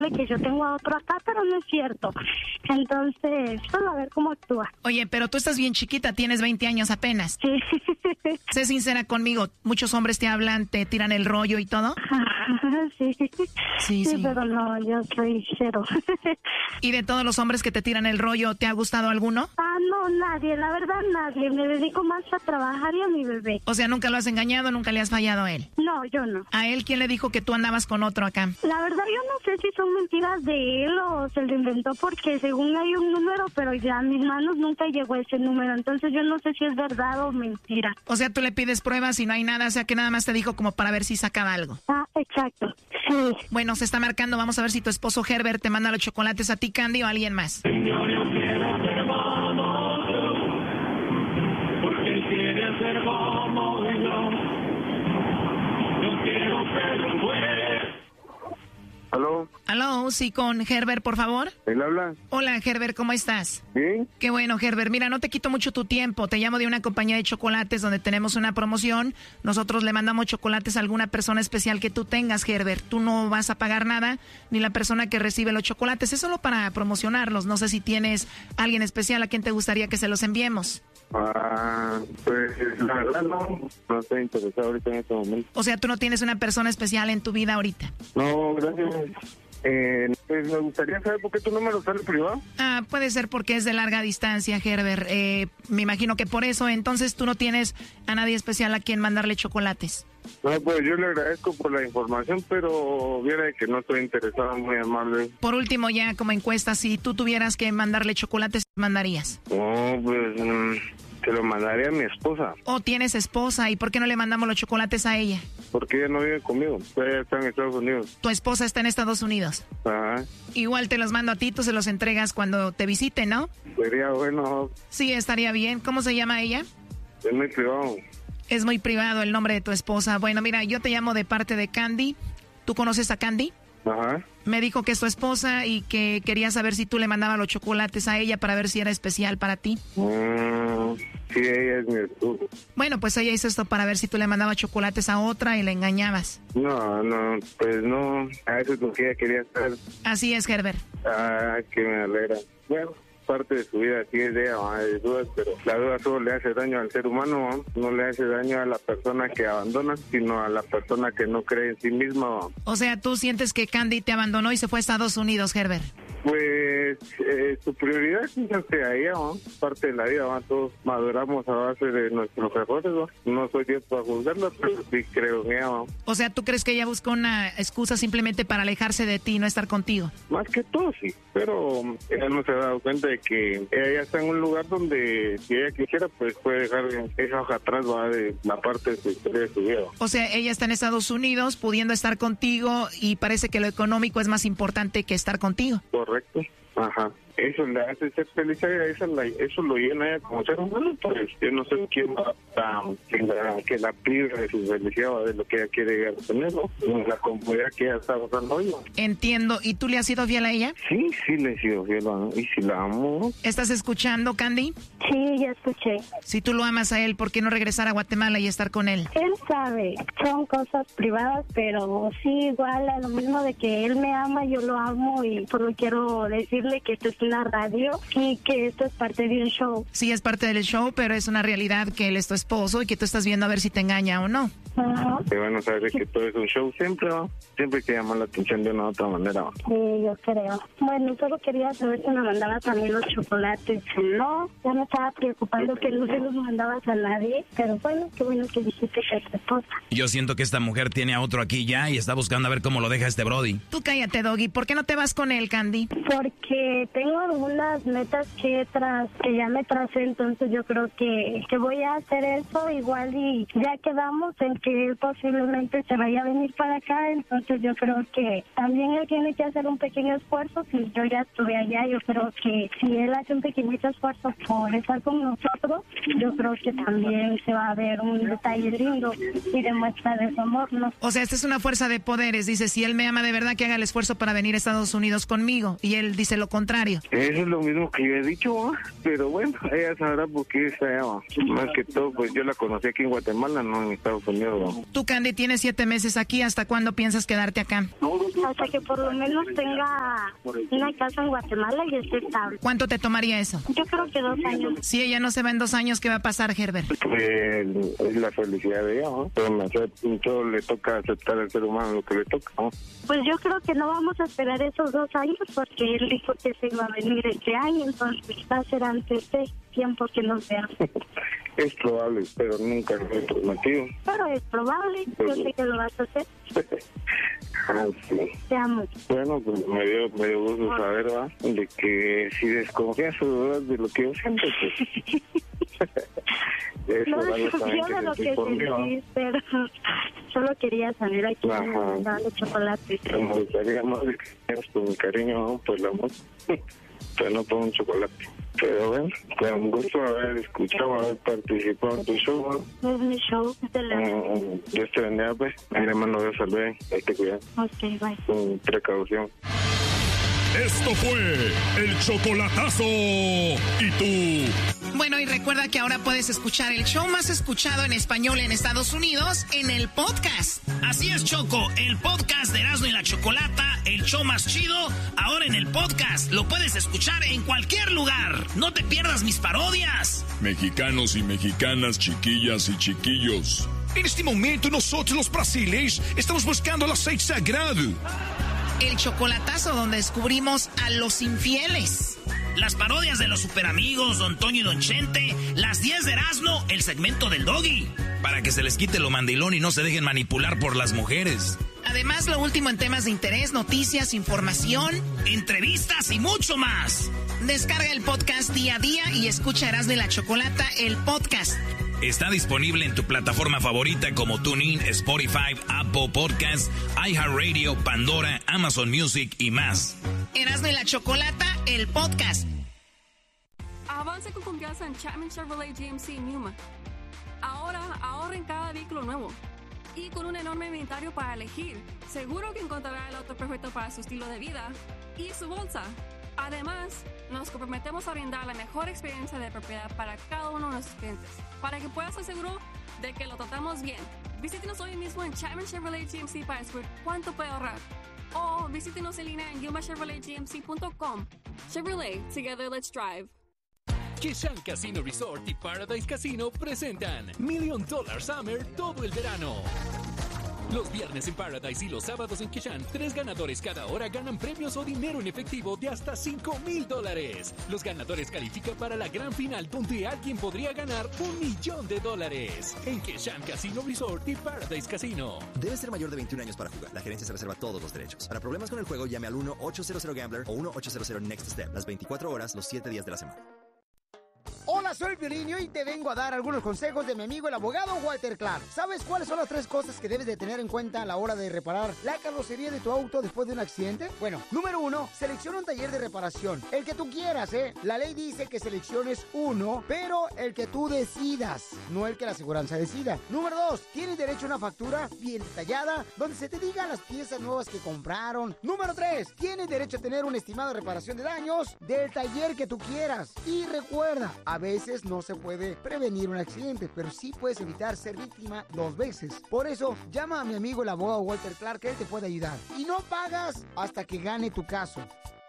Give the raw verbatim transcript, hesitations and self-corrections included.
que yo tengo a otro acá, pero no es cierto. Entonces, solo a ver cómo actúa. Oye, pero tú estás bien chiquita, tienes veinte años apenas. Sí. Sé sincera conmigo, muchos hombres te hablan, te tiran el rollo y todo. Sí. Sí, sí, sí. Pero no, yo soy cero. ¿Y de todos los hombres que te tiran el rollo, te ha gustado alguno? Ah, no, nadie, la verdad nadie. Me dedico más a trabajar y a mi bebé. O sea, ¿nunca lo has engañado, nunca le has fallado a él? No, yo no. ¿A él quién le dijo que tú andabas con otro acá? La verdad yo no sé si son mentiras de él o se lo inventó porque según hay un número, pero ya a mis manos nunca llegó ese número. Entonces yo no sé si es verdad o mentira. O sea, tú le pides pruebas y no hay nada, o sea que nada más te dijo como para ver si sacaba algo. Ah, exacto. Sí. Bueno, se está marcando, vamos a ver si tu esposo Herbert te manda los chocolates a ti, Candy, o a alguien más. Señor, yo quiero ser como tú, porque quiere ser como yo. Yo quiero ser un juez. ¿Aló? Aló, sí, con Herbert, por favor. ¿Él habla? Hola, Herbert, ¿cómo estás? Bien. Qué bueno, Herbert. Mira, no te quito mucho tu tiempo. Te llamo de una compañía de chocolates donde tenemos una promoción. Nosotros le mandamos chocolates a alguna persona especial que tú tengas, Herbert. Tú no vas a pagar nada, ni la persona que recibe los chocolates. Es solo para promocionarlos. No sé si tienes alguien especial a quien te gustaría que se los enviemos. Ah, pues la verdad no, no estoy interesado ahorita en este momento. O sea, tú no tienes una persona especial en tu vida ahorita. No, gracias. Eh, pues me gustaría saber por qué tu número sale privado. Ah, puede ser porque es de larga distancia, Herbert. Eh, me imagino que por eso, entonces tú no tienes a nadie especial a quien mandarle chocolates. No, pues yo le agradezco por la información, pero viera que no estoy interesado, muy amable. Por último, ya como encuesta, si tú tuvieras que mandarle chocolates, ¿mandarías? No, pues mm, se lo mandaría a mi esposa. ¿O tienes esposa y por qué no le mandamos los chocolates a ella? Porque ella no vive conmigo, ella está en Estados Unidos. Tu esposa está en Estados Unidos. Ajá. Igual te los mando a ti, tú se los entregas cuando te visite, ¿no? Sería bueno. Sí, estaría bien. ¿Cómo se llama ella? Es muy privado. Es muy privado el nombre de tu esposa. Bueno, mira, yo te llamo de parte de Candy. ¿Tú conoces a Candy? Ajá. Me dijo que es tu esposa y que quería saber si tú le mandabas los chocolates a ella para ver si era especial para ti. Mm, sí, ella es mi esposa. Bueno, pues ella hizo esto para ver si tú le mandabas chocolates a otra y la engañabas. No, no, pues no. A eso es lo que ella quería hacer. Así es, Herbert. Ah, que me alegra. Bueno, parte de su vida sí es de ella, ¿no? De dudas, pero la duda solo le hace daño al ser humano, ¿no? No le hace daño a la persona que abandona, sino a la persona que no cree en sí misma, ¿no? O sea, tú sientes que Candy te abandonó y se fue a Estados Unidos, Herbert. Pues eh, su prioridad es irse a ella, ¿no? Parte de la vida, ¿no? Todos maduramos a base de nuestros errores, ¿no? No soy Dios para juzgarla, pero sí creo en ella, ¿no? O sea, ¿tú crees que ella buscó una excusa simplemente para alejarse de ti y no estar contigo? Más que todo, sí. Pero ella no se ha dado cuenta de que ella ya está en un lugar donde, si ella quisiera, pues puede dejar esa hoja atrás, ¿va? De la parte de su historia de su vida. O sea, ella está en Estados Unidos pudiendo estar contigo y parece que lo económico es más importante que estar contigo. Correcto. Ajá. Eso le hace ser feliz a ella, eso, la, eso lo llena a ella como ser humano, pues yo no sé quién va a que la, que la priva de su felicidad o de lo que ella quiere llegar a tener, ¿no? La comodidad que ella está buscando hoy, ¿no? Entiendo. ¿Y tú le has sido fiel a ella? Sí, sí le he sido fiel, ¿no? Y si la amo. ¿Estás escuchando, Candy? Sí, ya escuché. Si tú lo amas a él, ¿por qué no regresar a Guatemala y estar con él? Él sabe, son cosas privadas, pero sí igual a lo mismo de que él me ama, yo lo amo y solo quiero decirle que esto es una radio y que esto es parte de un show. Sí, es parte del show, pero es una realidad que él es tu esposo y que tú estás viendo a ver si te engaña o no. Ajá. Te van a saber que todo es un show siempre, ¿no? Siempre hay que llamar la atención de una u otra manera, ¿no? Sí, yo creo. Bueno, solo quería saber si me mandabas también los chocolates. No, ya me estaba preocupando que no se los mandabas a nadie, pero bueno, qué bueno que dijiste que es tu esposa. Yo siento que esta mujer tiene a otro aquí ya y está buscando a ver cómo lo deja este Brody. Tú cállate, Doggy. ¿Por qué no te vas con él, Candy? Porque tengo algunas metas que tras que ya me tracé, entonces yo creo que, que voy a hacer eso igual y ya quedamos en que él posiblemente se vaya a venir para acá, entonces yo creo que también él tiene que hacer un pequeño esfuerzo. Si yo ya estuve allá, yo creo que si él hace un pequeñito esfuerzo por estar con nosotros, yo creo que también se va a ver un detalle lindo y demuestra de su amor, ¿no? O sea, esta es una fuerza de poderes. Dice, si él me ama de verdad, que haga el esfuerzo para venir a Estados Unidos conmigo. Y él dice lo contrario. Eso es lo mismo que yo he dicho, ¿no? Pero bueno, ella sabrá por qué está allá, ¿no? Más que todo, pues yo la conocí aquí en Guatemala, no en Estados Unidos. Pero... Tú, Candy, tienes siete meses aquí. ¿Hasta cuándo piensas quedarte acá? Hasta que por lo menos tenga una casa en Guatemala y esté estable. ¿Cuánto te tomaría eso? Yo creo que dos años. Si ella no se va en dos años, ¿qué va a pasar, Herbert? Pues es la felicidad de ella, ¿no? Todo, me acepta, todo le toca aceptar al ser humano lo que le toca, ¿no? Pues yo creo que no vamos a esperar esos dos años porque él dijo que se iba a venir este año, entonces va a ser antes de tiempo que nos veamos. Es probable, pero nunca lo he prometido. Pero es probable, yo sé que lo vas a hacer. Ah, sí. Te amo. Bueno, pues me dio, me dio gusto saber, ¿va? De que si desconfías, ¿verdad? De lo que yo siento, pues... Eso, No desconfío de lo que sentís, pero solo quería salir aquí dando chocolate. Me gustaría más de que quieras por mi cariño, ¿no? Por el amor. Pero no por un chocolate. Pero bueno, con un gusto haber escuchado, haber participado en tu show, ¿no? Es mi show, es de la... Mm, Dios te bendiga, pues. Mi hermano, Dios salve. Hay que cuidar. Ok, bye. Con precaución. Esto fue el chocolatazo. ¿Y tú? Bueno, y recuerda que ahora puedes escuchar el show más escuchado en español en Estados Unidos en el podcast. Así es, Choco, el podcast de Erasmo y la Chocolata, el show más chido, ahora en el podcast. Lo puedes escuchar en cualquier lugar. No te pierdas mis parodias. Mexicanos y mexicanas, chiquillas y chiquillos. En este momento nosotros los brasileños estamos buscando el aceite sagrado. El chocolatazo donde descubrimos a los infieles. Las parodias de los superamigos, Don Toño y Don Chente, las diez de Erasmo, el segmento del Doggy. Para que se les quite lo mandilón y no se dejen manipular por las mujeres. Además, lo último en temas de interés, noticias, información, entrevistas y mucho más. Descarga el podcast día a día y escucha Erasmo y la Chocolata, el podcast. Está disponible en tu plataforma favorita como TuneIn, Spotify, Apple Podcasts, iHeartRadio, Pandora, Amazon Music y más. Erasmo y la Chocolata, el podcast. Avance con confianza en Chapman Chevrolet G M C en Yuma. Ahora ahorra en cada vehículo nuevo. Y con un enorme inventario para elegir, seguro que encontrará el auto perfecto para su estilo de vida y su bolsa. Además, nos comprometemos a brindar la mejor experiencia de propiedad para cada uno de nuestros clientes, para que puedas estar seguro de que lo tratamos bien. Visítenos hoy mismo en Chapman Chevrolet G M C para descubrir cuánto puede ahorrar. O visítenos en línea en yuma chevrolet g m c punto com. Chevrolet, together let's drive. Kishan Casino Resort y Paradise Casino presentan Million Dollar Summer todo el verano. Los viernes en Paradise y los sábados en Kishan, tres ganadores cada hora ganan premios o dinero en efectivo de hasta cinco mil dólares. Los ganadores califican para la gran final donde alguien podría ganar un millón de dólares. En Kishan Casino Resort y Paradise Casino. Debe ser mayor de veintiún años para jugar. La gerencia se reserva todos los derechos. Para problemas con el juego, llame al uno ocho cero cero Gambler o uno ocho cero cero Next Step. Las veinticuatro horas, los siete días de la semana. Hola, soy Piolín y hoy te vengo a dar algunos consejos de mi amigo el abogado Walter Clark. ¿Sabes cuáles son las tres cosas que debes de tener en cuenta a la hora de reparar la carrocería de tu auto después de un accidente? Bueno, número uno, selecciona un taller de reparación. El que tú quieras, ¿eh? La ley dice que selecciones uno, pero el que tú decidas, no el que la aseguranza decida. Número dos, tienes derecho a una factura bien detallada, donde se te digan las piezas nuevas que compraron. Número tres, tienes derecho a tener una estimada reparación de daños del taller que tú quieras. Y recuerda, a veces no se puede prevenir un accidente, pero sí puedes evitar ser víctima dos veces. Por eso, llama a mi amigo el abogado Walter Clark, que él te puede ayudar. Y no pagas hasta que gane tu caso.